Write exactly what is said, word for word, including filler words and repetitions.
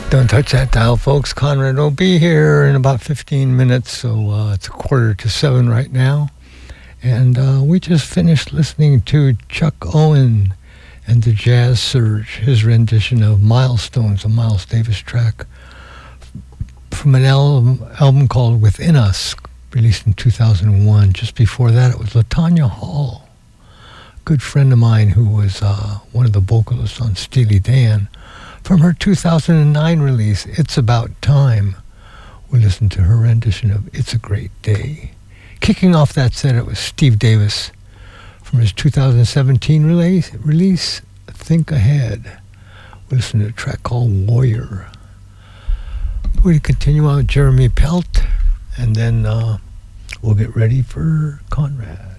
Don't touch that dial, folks. Conrad will be here in about fifteen minutes, so uh, it's a quarter to seven right now. And uh, we just finished listening to Chuck Owen and the Jazz Surge, his rendition of Milestones, a Miles Davis track from an album, album called Within Us, released in two thousand one. Just before that, it was LaTanya Hall, a good friend of mine who was uh, one of the vocalists on Steely Dan. From her two thousand nine release, It's About Time, we listened to her rendition of It's a Great Day. Kicking off that set, it was Steve Davis from his two thousand seventeen release, release Think Ahead. We listened to a track called Warrior. We're going to continue on with Jeremy Pelt, and then uh, we'll get ready for Conrad.